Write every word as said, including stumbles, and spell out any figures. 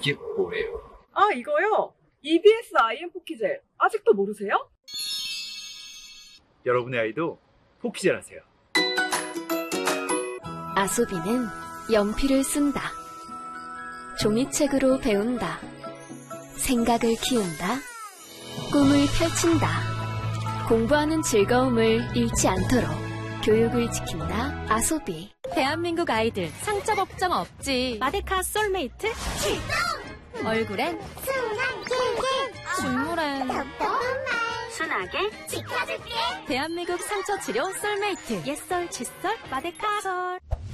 이게 뭐예요? 아, 이거요? 이비에스 아이엠 포키젤. 아직도 모르세요? 여러분의 아이도 포키젤 하세요. 아소비는 연필을 쓴다. 종이책으로 배운다. 생각을 키운다. 꿈을 펼친다. 공부하는 즐거움을 잃지 않도록 교육을 지킨다. 아소비. 대한민국 아이들 상처 걱정 없지. 마데카 솔메이트 출동! 얼굴엔 순한 긴 중물엔 답답한 말 순하게 지켜줄게. 대한민국 상처 치료 솔메이트. 옛설, 칫솔, 마데카 솔.